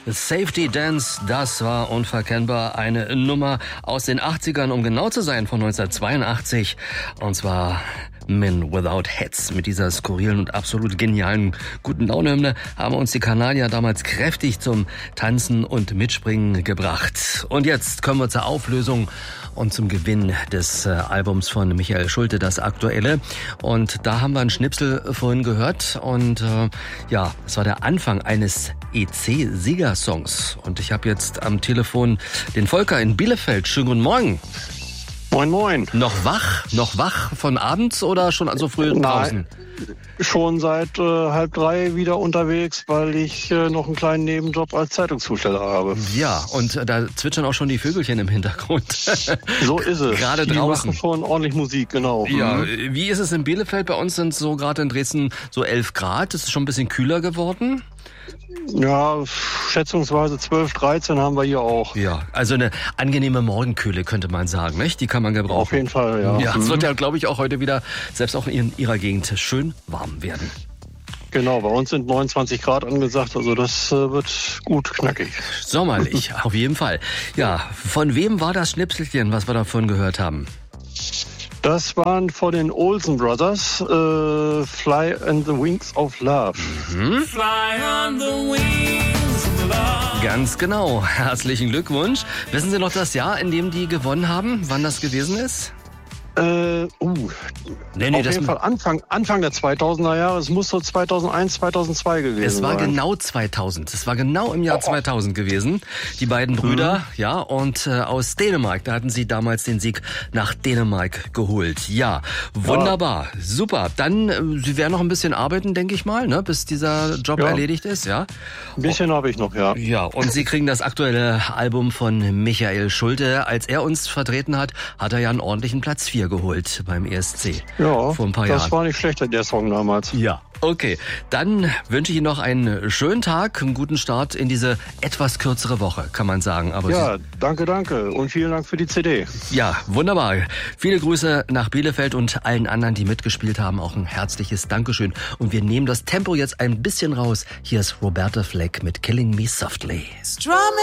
Safety Dance, das war unverkennbar eine Nummer aus den 80ern, um genau zu sein, von 1982. Und zwar Men Without Hats. Mit dieser skurrilen und absolut genialen guten Laune-Hymne haben uns die Kanadier damals kräftig zum Tanzen und Mitspringen gebracht. Und jetzt kommen wir zur Auflösung und zum Gewinn des Albums von Michael Schulte, das aktuelle. Und da haben wir einen Schnipsel vorhin gehört. Und ja, es war der Anfang eines EC-Siegersongs. Und ich habe jetzt am Telefon den Volker in Bielefeld. Schönen guten Morgen. Moin, moin. Noch wach von abends oder schon also früh draußen? Schon seit 2:30 wieder unterwegs, weil ich noch einen kleinen Nebenjob als Zeitungszusteller habe. Ja, und da zwitschern auch schon die Vögelchen im Hintergrund. So ist es. Gerade die draußen. machen schon ordentlich Musik, genau. Ja, wie ist es in Bielefeld? Bei uns sind so gerade in Dresden so 11 Grad. Ist es schon ein bisschen kühler geworden? Ja, schätzungsweise 12, 13 haben wir hier auch. Ja, also eine angenehme Morgenkühle könnte man sagen, nicht? Die kann man gebrauchen. Auf jeden Fall, ja. Ja, es wird ja, glaube ich, auch heute wieder, selbst auch in Ihrer Gegend, schön warm werden. Genau, bei uns sind 29 Grad angesagt, also das wird gut knackig. Sommerlich, auf jeden Fall. Ja, von wem war das Schnipselchen, was wir davon gehört haben? Das waren von den Olsen Brothers, Fly on the Wings of Love. Mhm. Fly on the wings of love. Ganz genau. Herzlichen Glückwunsch. Wissen Sie noch das Jahr, in dem die gewonnen haben? Wann das gewesen ist? Auf jeden Fall Anfang der 2000er Jahre. Es muss so 2001, 2002 gewesen sein. Es war genau 2000. Es war genau im Jahr 2000 gewesen. Die beiden Brüder, ja, und aus Dänemark, da hatten sie damals den Sieg nach Dänemark geholt. Ja, wunderbar, super. Dann, Sie werden noch ein bisschen arbeiten, denke ich mal, ne, bis dieser Job erledigt ist, ja? Ein bisschen habe ich noch, ja. Ja, und Sie kriegen das aktuelle Album von Michael Schulte. Als er uns vertreten hat, hat er ja einen ordentlichen Platz 4 geholt beim ESC. Ja, vor ein paar Jahren. Das war nicht schlecht, der Song damals. Ja, okay. Dann wünsche ich Ihnen noch einen schönen Tag, einen guten Start in diese etwas kürzere Woche, kann man sagen. Aber ja, danke und vielen Dank für die CD. Ja, wunderbar. Viele Grüße nach Bielefeld und allen anderen, die mitgespielt haben. Auch ein herzliches Dankeschön. Und wir nehmen das Tempo jetzt ein bisschen raus. Hier ist Roberta Fleck mit Killing Me Softly.